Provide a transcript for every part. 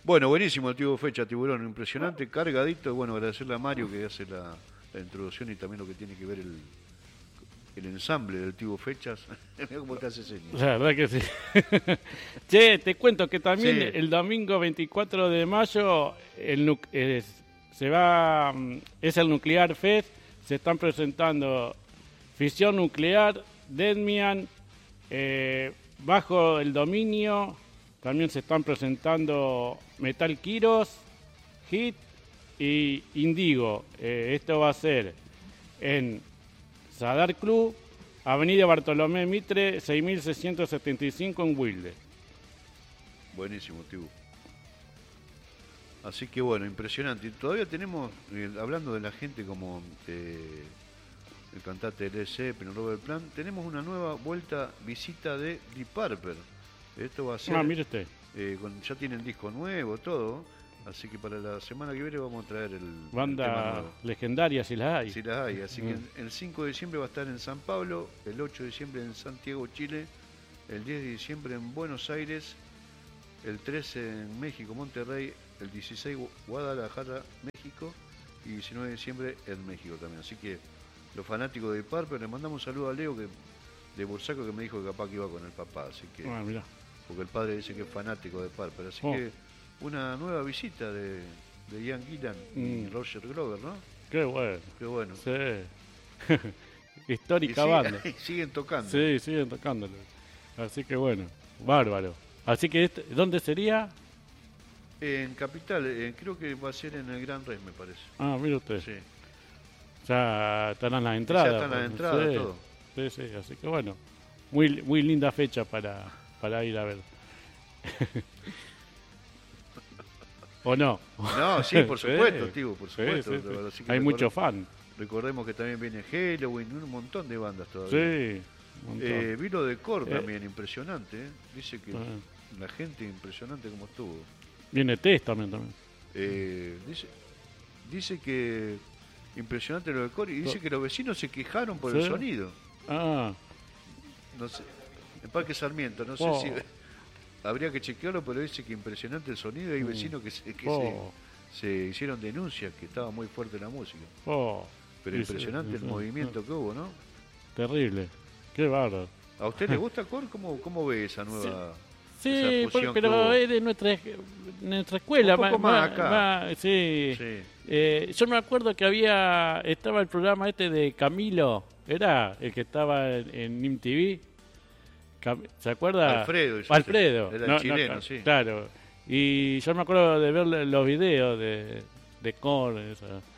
Bueno, buenísimo el Tivo Fecha, Tiburón, impresionante, cargadito. Bueno, agradecerle a Mario que hace la introducción y también lo que tiene que ver el ensamble del Tivo Fechas. Mira cómo te hace señas. La verdad que sí. Che, te cuento que también Sí. el domingo 24 de mayo se va, es el Nuclear Fest. Se están presentando Fisión Nuclear, Deadmian, Bajo el Dominio. También se están presentando Metal Kiros, Hit y Indigo. Esto va a ser en Sadar Club, Avenida Bartolomé Mitre, 6675 en Wilde. Buenísimo, Tibu. Así que bueno, impresionante. Y todavía tenemos, hablando de la gente como el cantante de Led Zeppelin, Robert Plant, tenemos una nueva visita de Deep Purple. Esto va a ser, Mire usted. ya tienen disco nuevo, todo. Así que para la semana que viene vamos a traer el tema Banda nuevo. legendaria si las hay. Si las hay. Así que el 5 de diciembre va a estar en San Pablo, el 8 de diciembre en Santiago, Chile, el 10 de diciembre en Buenos Aires, el 13 en México, Monterrey, el 16 Guadalajara, México, y 19 de diciembre en México también. Así que los fanáticos de Parper, le mandamos un saludo a Leo de Bursaco, que me dijo que capaz que iba con el papá, así que Mirá. porque el padre dice que es fanático de Parper, así que una nueva visita de Ian Gillan y Roger Glover, ¿no? Qué bueno. Qué bueno. Sí. Histórica banda. Siguen tocando. Sí, siguen tocándolo. Así que bueno, bárbaro. Así que, ¿dónde sería? En Capital, creo que va a ser en el Gran Rex, me parece. Ah, mire usted. Sí. Ya estarán las entradas. Ya están las entradas, sí, todo. Sí, sí, así que bueno, muy linda fecha para ir a ver. ¿O no? No, sí, por supuesto, Sí. tío, por Sí, supuesto. sí, sí. Así que Hay muchos fan. Recordemos que también viene Halloween, un montón de bandas todavía. Sí, un montón. Vino de Core también, impresionante. Dice que Ah. la gente impresionante como estuvo. Viene Test también. Dice que impresionante lo de Core y dice que los vecinos se quejaron por el Sí. sonido. Ah, No sé, en Parque Sarmiento, no sé Oh. si habría que chequearlo, pero dice que impresionante el sonido. Hay vecinos que Oh. se hicieron denuncias, que estaba muy fuerte la música. oh, Pero sí, impresionante sí, el sí. movimiento que hubo, ¿no? Terrible. Qué bárbaro. ¿A usted le gusta Core? ¿Cómo ve esa nueva Sí, esa fusión que pero hubo? es de nuestra escuela. Un poco más acá. Sí. Sí. Yo me acuerdo que estaba el programa este de Camilo, era el que estaba en MTV. ¿Se acuerda? Alfredo. Era el chileno, sí. Claro. Y yo me acuerdo de ver los videos de Korn,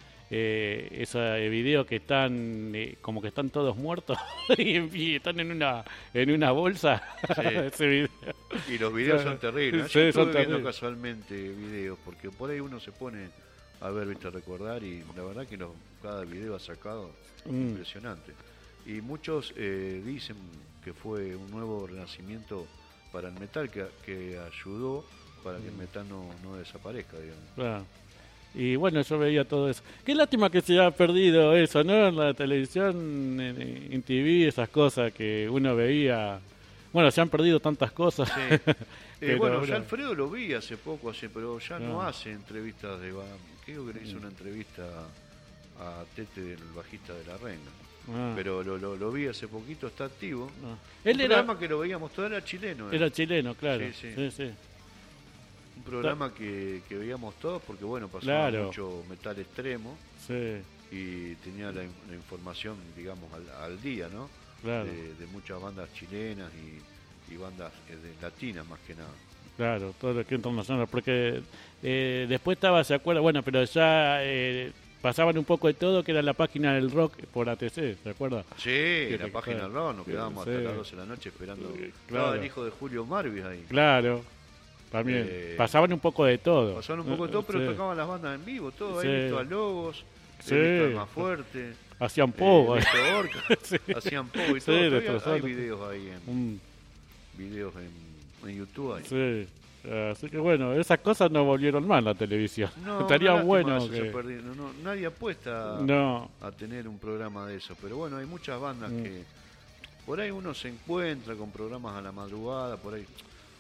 ese video que están como que están todos muertos y están en una bolsa. Sí. Ese video. Y los videos son terribles. Sí, Yo son estuve viendo terribles. casualmente videos, porque por ahí uno se pone a ver, viste, a recordar, y la verdad que cada video ha sacado impresionante. Y muchos dicen que fue un nuevo renacimiento para el metal, que ayudó para que el metal no desaparezca, digamos. Claro. Y bueno, yo veía todo eso. Qué lástima que se haya perdido eso, ¿no? En la televisión, en TV, esas cosas que uno veía. Bueno, se han perdido tantas cosas. Sí. Pero Bueno, ahora- ya Alfredo lo vi hace poco, pero ya no Ah. hace entrevistas creo que le hizo una entrevista a Tete, del bajista de La Renga. Ah, Pero lo vi hace poquito, está activo. ah. Un Él era programa que lo veíamos todo, era chileno. Era chileno, claro. Sí, sí. Sí, sí. Un programa que veíamos todos porque, bueno, pasaba Claro. mucho metal extremo Sí, y tenía la información, digamos, al día, ¿no? claro. De muchas bandas chilenas y bandas latinas más que nada. Claro, todo lo que es internacional. Porque después ¿se acuerda? Bueno, pero ya pasaban un poco de todo, que era la página del rock por ATC, ¿se acuerda? Sí, la que página claro. del rock, nos quedábamos hasta Sí. las 12 de la noche esperando. Claro. Estaba el hijo de Julio Marvis ahí. Claro, también. Pasaban un poco de todo. Pasaron un poco de todo, pero Sí. tocaban las bandas en vivo, todo. Sí. Ahí visto a Lobos, Sí. he visto al Más Fuerte, Hacían poco. visto a Orca, hacían poco y Sí, todo. Todavía destrozando. hay videos ahí, Mm, videos en YouTube. Ahí. sí. Así que bueno, esas cosas no volvieron más en la televisión. No, Estaría una lástima bueno eso, se que... perdieron. Nadie apuesta No, a tener un programa de eso, pero bueno, hay muchas bandas que por ahí uno se encuentra con programas a la madrugada, por ahí.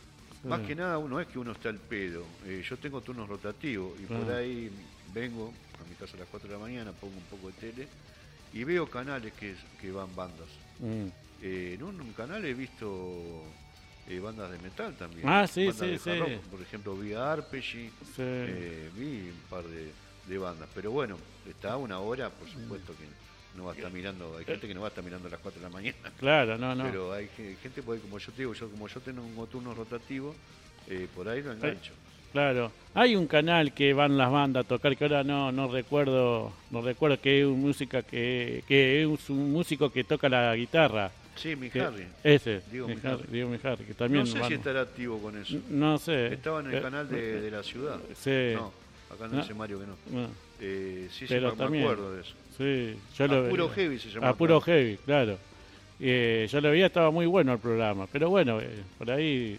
Más que nada, no es que uno está al pedo. Yo tengo turnos rotativos y por ahí vengo a mi casa a las 4 de la mañana, pongo un poco de tele y veo canales que van bandas. En un canal he visto bandas de metal también. Sí, bandas sí, de hard sí. rock. Por ejemplo, vi a Arpeggi, vi un par de bandas. Pero bueno, está a una hora, por supuesto que no va a estar mirando. Hay gente que no va a estar mirando a las 4 de la mañana. Claro, no. Pero hay gente, por ahí, como yo te digo, como yo tengo turnos rotativos, por ahí lo engancho. Claro, hay un canal que van las bandas a tocar que ahora no recuerdo que es un música que es un músico que toca la guitarra. Sí, Mijarri. Ese, Diego Mijarri, que también no sé si estará activo con eso. No sé. Estaba en el canal de la ciudad. Sí. No, acá no dice Mario que no. Sí, pero me acuerdo de eso. Sí, Puro Heavy se llama. Puro Heavy, claro. Yo lo veía, estaba muy bueno el programa. Pero bueno, por ahí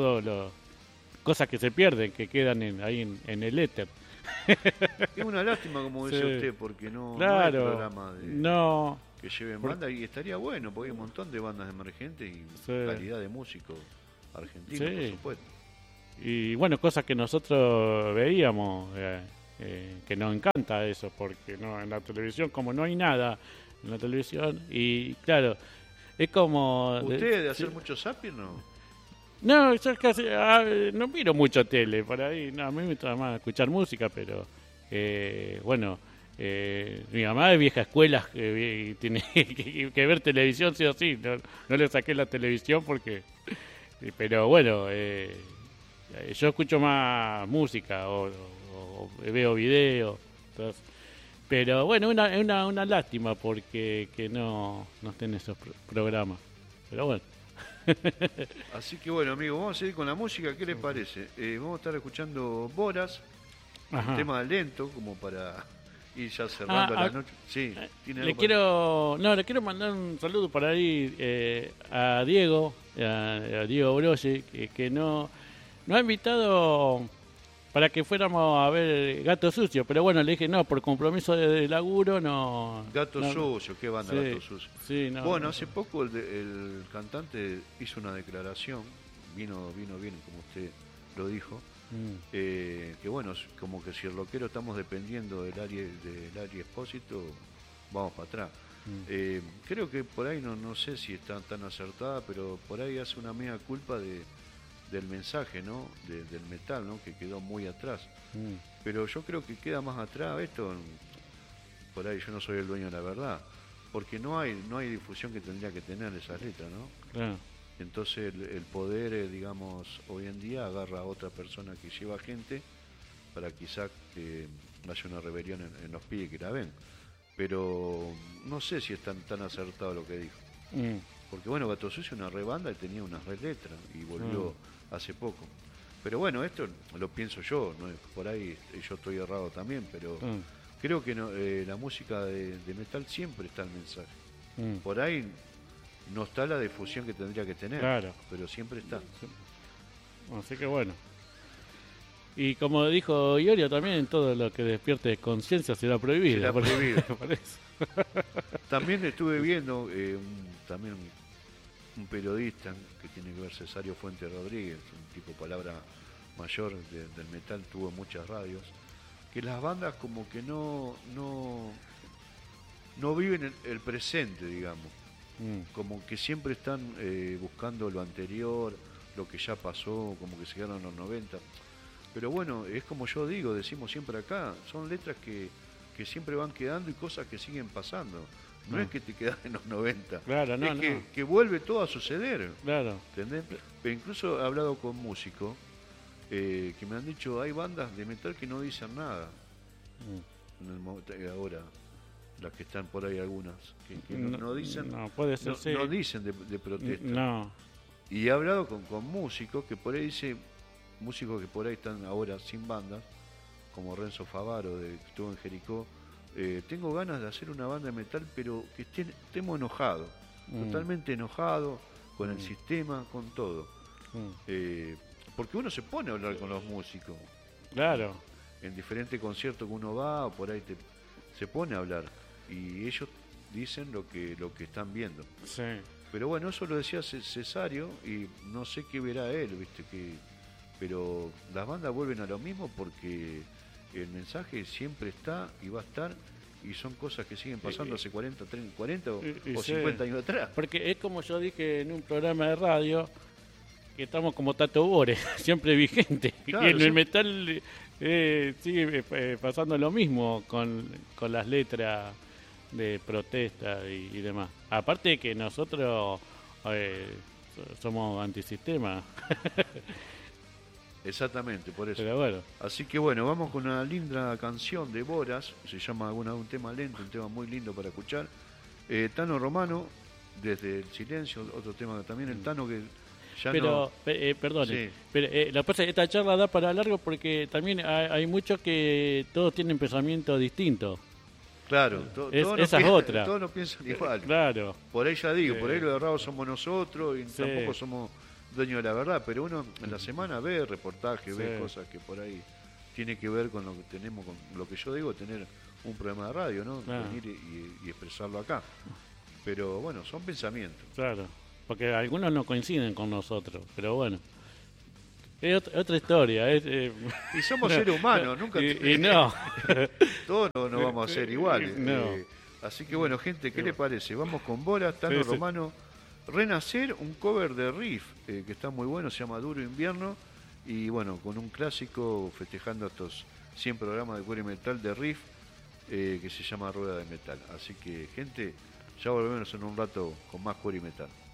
cosas que se pierden, que quedan ahí en el éter. Es una lástima, como dice usted, porque no hay programa que lleven banda y estaría bueno, porque hay un montón de bandas emergentes y calidad de músicos argentinos, por supuesto. Y bueno, cosas que nosotros veíamos, que nos encanta eso, porque no en la televisión, como no hay nada en la televisión, y claro, es como... ¿Usted de hacer mucho zapping no? No, yo casi no miro mucho tele por ahí. No, a mí me gusta más escuchar música, pero bueno, mi mamá es vieja escuela y tiene que ver televisión sí o sí. No le saqué la televisión porque... Pero bueno, yo escucho más música o veo videos. Pero bueno, es una lástima porque que no estén esos programas. Pero bueno. Así que bueno, amigo, vamos a seguir con la música. ¿Qué les parece? Vamos a estar escuchando Boras, un tema lento como para ir ya cerrando la noche. Sí, le quiero mandar un saludo por ahí a Diego, a Diego Broche, que no ha invitado para que fuéramos a ver Gato Sucio, pero bueno, le dije no, por compromiso de laburo no. Gato Sucio, ¿qué banda Gato Sucio? Sí, bueno, hace poco el cantante hizo una declaración, vino bien, como usted lo dijo, que bueno, como que si el rockero estamos dependiendo del Ari Espósito, vamos para atrás. Creo que por ahí no sé si está tan acertada, pero por ahí hace una mea culpa del mensaje, ¿no? Del metal, ¿no? Que quedó muy atrás. Pero yo creo que queda más atrás esto, por ahí yo no soy el dueño de la verdad, porque no hay difusión que tendría que tener esas letras, ¿no? Claro. Entonces el poder, digamos, hoy en día agarra a otra persona que lleva gente para quizá que haya una rebelión en los pibes que la ven. Pero no sé si es tan acertado lo que dijo. Porque bueno, Gato Sucio una rebanda y tenía unas re letras y volvió hace poco. Pero bueno, esto lo pienso yo, ¿no? Por ahí yo estoy errado también, pero creo que la música de metal siempre está el mensaje. Por ahí no está la difusión que tendría que tener, claro, pero siempre está. Así que bueno. Y como dijo Iorio también, todo lo que despierte conciencia será prohibido. Será prohibido. También estuve viendo también un periodista que tiene que ver, Cesario Fuente Rodríguez, un tipo palabra mayor del metal, tuvo muchas radios, que las bandas como que no viven el presente, digamos. Como que siempre están buscando lo anterior, lo que ya pasó, como que se quedaron en los 90. Pero bueno, es como yo digo, decimos siempre acá, son letras que siempre van quedando y cosas que siguen pasando. No es que te quedas en los 90, claro, que vuelve todo a suceder. Claro. ¿Entendés? Pero incluso he hablado con músicos que me han dicho, hay bandas de metal que no dicen nada. Ahora, las que están por ahí algunas, que no dicen, puede ser, no dicen de protesta. No. Y he hablado con músicos que por ahí músicos que por ahí están ahora sin bandas, como Renzo Favaro, que estuvo en Jericó. Tengo ganas de hacer una banda de metal, pero que estemos enojados, totalmente enojados con el sistema, con todo. Porque uno se pone a hablar con los músicos. Claro. En diferentes conciertos que uno va, o por ahí se pone a hablar. Y ellos dicen lo que están viendo. Sí. Pero bueno, eso lo decía Cesario, y no sé qué verá él, ¿viste? pero las bandas vuelven a lo mismo porque el mensaje siempre está y va a estar, y son cosas que siguen pasando hace 40, 30, 40 o sí, 50 años atrás. Porque es como yo dije en un programa de radio, que estamos como Tato Bores, siempre vigente. Claro, y en sí. el metal sigue pasando lo mismo con las letras de protesta y demás. Aparte de que nosotros somos antisistema. Exactamente, por eso. Pero bueno, Así que bueno, vamos con una linda canción de Boras, se llama un tema lento, un tema muy lindo para escuchar. Tano Romano, desde el silencio, otro tema que también el Tano que ya pero no... perdone, Sí. pero lo que pasa es que esta charla da para largo porque también hay muchos que todos tienen pensamientos distintos. Claro, Esa es otra. todos no piensan igual. Claro. Por ahí ya digo, por ahí los errados somos nosotros y Sí. tampoco somos dueños de la verdad, pero uno en la semana ve reportajes, ve Sí. cosas que por ahí tiene que ver con lo que tenemos, con lo que yo digo, tener un programa de radio, ¿no? Ah. Venir y expresarlo acá. Pero bueno, son pensamientos. Claro, porque algunos no coinciden con nosotros, pero bueno. Es otra historia. Y somos seres humanos, nunca... y no. Todos no vamos a ser iguales. No. Así que bueno, gente, ¿qué le parece? Vamos con Bora, Tano Sí. Romano, Renacer, un cover de Riff, que está muy bueno, se llama Duro Invierno, y bueno, con un clásico festejando estos 100 programas de cuero y metal de Riff, que se llama Rueda de Metal. Así que, gente, ya volvemos en un rato con más cuero y metal.